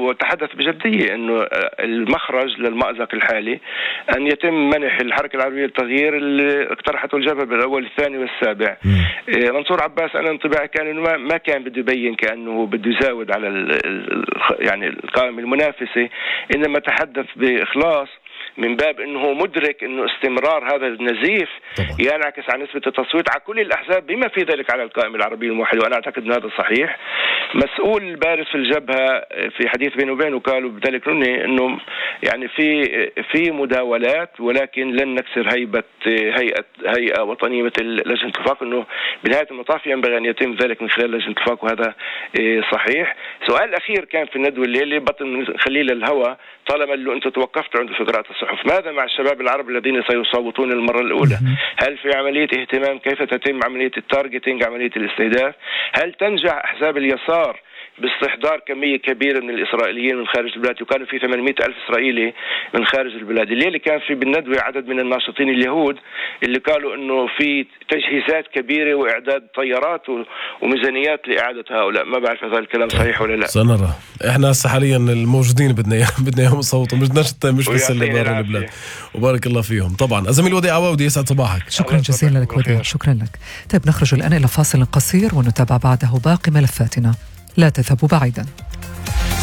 وتحدث بجدية أنه المخرج للمأزق الحالي أن يتم منح الحركة العربية للتغيير اللي اقترحته الجبهة بالأول الثاني والسابع. منصور عباس أنا انطباعي كان أنه ما كان بده يبين كأنه بده يزاود على يعني القائمة المنافسة، إنما تحدث بإخلاص من باب أنه مدرك أنه استمرار هذا النزيف ينعكس على نسبة التصويت على كل الأحزاب بما في ذلك على القائمة العربية الموحدة، وأنا أعتقد أن هذا صحيح. مسؤول بارز في الجبهة في حديث بينه وبينه قالوا بذلك أنه يعني في مداولات، ولكن لن نكسر هيبة هيئة وطنية مثل لجنة الوفاق، أنه بنهاية المطاف ينبغي أن يتم ذلك من خلال لجنة الوفاق، وهذا صحيح. سؤال أخير كان في الندوة اللي بطن خليل الهوى، طالما اللي أنتم توقفتوا عنده في قراءة الصحف، ماذا مع الشباب العرب الذين سيصوتون المرة الأولى؟ هل في عملية اهتمام كيف تتم عملية التارجتينج، عملية الاستهداف؟ هل تنجح أحزاب اليسار باستحضار كمية كبيرة من الإسرائيليين من خارج البلاد؟ وكانوا في 800 ألف إسرائيلي من خارج البلاد. الليلة كان في بالندوة عدد من الناشطين اليهود اللي قالوا أنه في تجهيزات كبيرة وإعداد طيارات وميزانيات لإعادة هؤلاء. ما بعرف هذا الكلام صحيح ولا لا. سنرى. إحنا هسه حاليا الموجودين بدنا إياهم يصوتوا، مش بس اللي برا البلاد. وبارك الله فيهم. طبعا زميل وديع عواودي، يسعد صباحك. شكرا جزيلا لك وديع، شكرا لك. طيب نخرج الآن إلى فاصل قصير ونتابع بعده باقي ملفاتنا، لا تذهبوا بعيدا.